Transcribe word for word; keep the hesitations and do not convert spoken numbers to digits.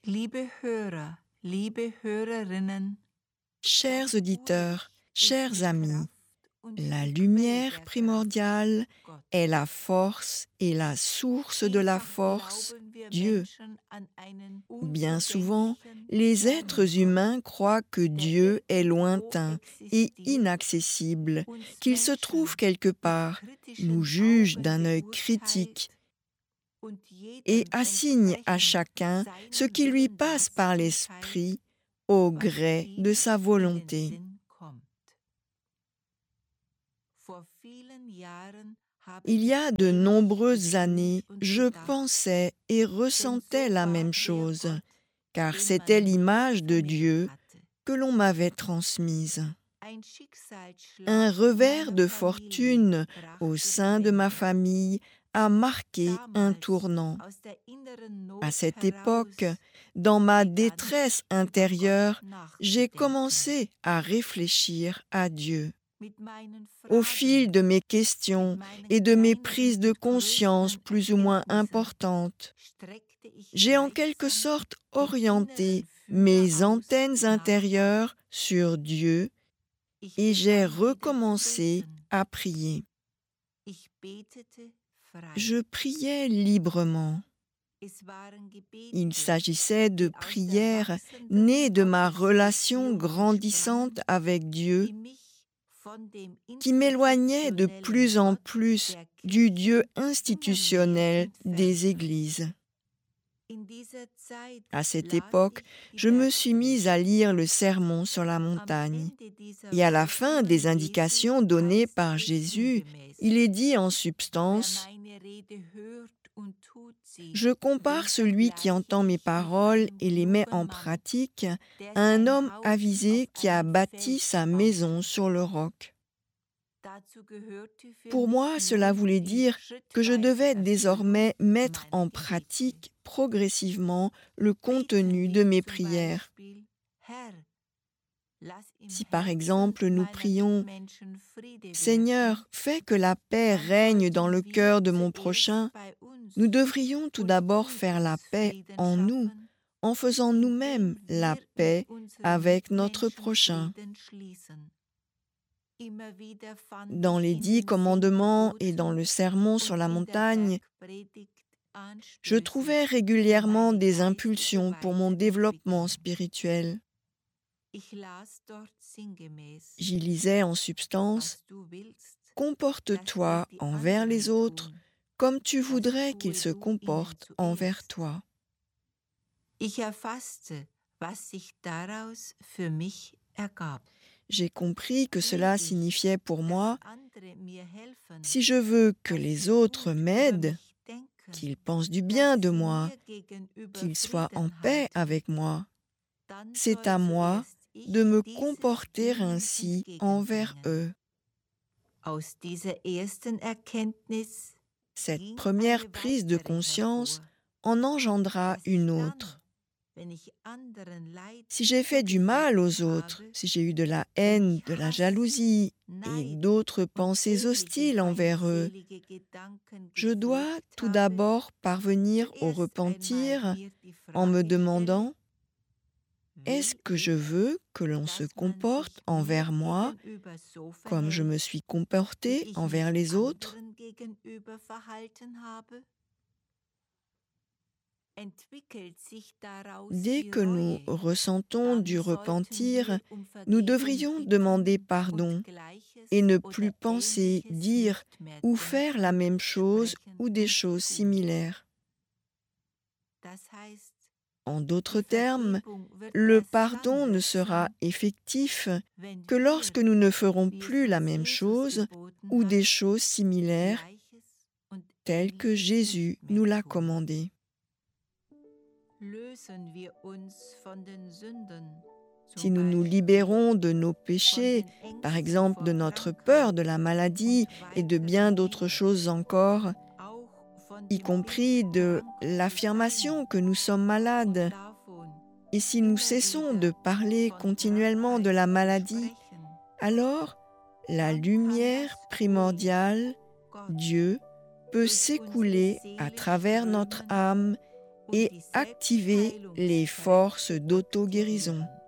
Liebe Hörer, liebe Hörerinnen, Chers auditeurs, ist chers die amis, Kraft und la die Quelle lumière der primordiale Kraft Gott. est la force et la source de la Vielfach force, glauben wir Dieu. Menschen an einen Bien souvent, unzugänglichen, les fernen êtres Gott, humains croient que der Dieu est irgendwo lointain et existiert, inaccessible, uns qu'il se trouve Menschen quelque mit part, nous kritischen juge Augen d'un œil beurteilt critique und et jedem assigne à entsprechend chacun ce seinen qui lui Willen passe das par zuteilt, l'esprit au was gré ihm de sa in den volonté. Sinn kommt. Vor vielen Jahren habe Il y ich a de ähnlich nombreuses gefühlt années, und je gedacht, pensais et denn ressentais so la war même der chose, Gott, car den c'était man mir l'image de vermittelt Dieu hatte. que l'on m'avait transmise. Ein Schicksalsschlag Un in revers meiner de Familie fortune au brachte sein die de ma Wende. famille a marqué un Damals, tournant. aus der inneren À Not cette heraus, époque, dans ma begann détresse ich über intérieure, Gott j'ai nachzudenken. commencé à réfléchir à Dieu. Mit meinen Au Fragen, fil de mes mit questions meinen et de mes kleineren prises de und conscience größeren plus ou moins Erkenntnissen importantes, streckte ich j'ai en quelque gleichsam sorte den orienté inneren mes Fühler aus antennes nach intérieures Gott. sur Dieu Ich et j'ai begann wieder zu recommencé beten. à prier. Ich betete frei. Je priais librement. Es waren Il Gebete, s'agissait de die aus der prières wachsenden nées de ma relation Gottesbeziehung grandissante entsprangen, avec Dieu, die mich von dem qui m'éloignait de institutionnellen plus en Gott plus der du Kirche Dieu immer mehr institutionnel des entfernten. églises. In dieser Zeit À cette las époque, ich die je me suis mise à Bergpredigt. lire le Sermon sur la Am montagne. Ende dieser Et à la fin des Wendungen indications Jesu données heißt par es Jésus, sinngemäß: il est dit en Wer substance: meine Rede hört und tut sie, Je compare dem celui qui vergleiche entend mes ich mit paroles einem et les met klugen en Mann, pratique der à un sein homme Haus avisé auf qui a einem bâti Fels sa baute. maison sur le roc. Dazu gehörte für Pour mich moi, cela nun voulait die dire que je schrittweise devais Erfüllung désormais mettre meiner en Gebete. pratique progressivement le Beten contenu de wir mes zum prières. Beispiel: Herr, lass im Si par Herzen exemple nous meiner prions: Mitmenschen Friede wirken, Seigneur, fais que la paix dann règne dans le sollten wir cœur de mon zuerst prochain, bei uns nous devrions tout und d'abord in faire la uns paix Frieden en nous, schaffen, en faisant nous-mêmes indem la wir mit paix unseren avec notre Mitmenschen prochain. Frieden schließen. Immer wieder fand Dans ich les in dix den commandements zehn et dans Geboten le sermon sur und la in der montagne, Bergpredigt je trouvais Anstöße für régulièrement meine des geistige impulsions pour mon développement Weiterentwicklung. spirituel. Ich las dort sinngemäß: J'y lisais en substance: Was du willst, dass Comporte-toi dir die envers les anderen autres tun, comme tu das voudrais qu'ils tue se du ihnen comportent envers zuerst. toi. Ich erfasste, was sich daraus für mich ergab. J'ai compris que Will cela ich, signifiait pour dass moi: andere mir helfen, si je veux que dass les sie autres gut über m'aident, mich denken, qu'ils pensent du dass bien de sie moi, mir gegenüber qu'ils soient en Frieden paix halten, avec moi, dann c'est soll à moi zuerst de ich me dieses comporter ihnen ainsi envers entgegenbringen. eux. Aus dieser ersten Erkenntnis Cette ging première eine prise de weitere conscience hervor, en engendra dass ich une dann, autre. wenn ich anderen Leid Si j'ai fait du mal aux autres, si j'ai eu de la wenn haine, ich de la Hass, jalousie et Neid d'autres und pensées ähnliche hostiles envers eux, feindselige Gedanken je dois gepflegt tout habe, d'abord parvenir au zuerst einmal repentir mir die en me Frage stellen: demandant: est-ce will que je ich, veux que l'on se dass man comporte sich mir envers moi gegenüber so comme je me verhält, suis wie comporté ich envers mich les autres? anderen gegenüber verhalten habe? Entwickelt sich daraus Dès die que nous Reue, ressentons dann du sollten repentir, wir um nous Vergebung devrions bitten demander und pardon Gleiches et ne oder plus penser, Ähnliches dire nicht mehr ou denken, faire la même chose sprechen ou des und choses tun. similaires. Das heißt, En die d'autres termes, Vergebung wird le erst pardon dann ne sera wirksam, effectif wenn que wir, lorsque nous ne ferons wie es plus la uns même Jesus chose geboten ou hat, des choses similaires Gleiches und telles que Ähnliches Jésus nicht mehr nous l'a tun. commandé. Lösen wir uns von den Sünden, Si zum nous nous Beispiel libérons de nos von péchés, den par Ängsten exemple vor de notre Krankheit peur de la maladie und et de weiteren bien d'autres mehr, choses encore, auch von y dem compris Bild, de krank zu l'affirmation sein, que nous sommes und malades, davon et si nous immer cessons wieder de parler von continuellement de Krankheit la zu maladie, sprechen, alors la dann kann lumière das primordiale, Gott Dieu, peut durch unsere s'écouler à Seele travers notre strömen âme et activer les forces d'auto-guérison.